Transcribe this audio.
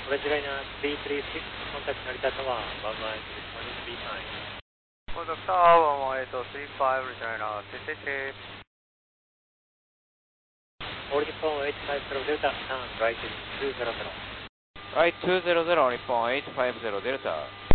Bridge liner 336, contact Narita Tower, 118.35. Contact Tower 118.35, Regina 336. Origin 850 Delta, turn right 200. Right 200, only point 850 Delta.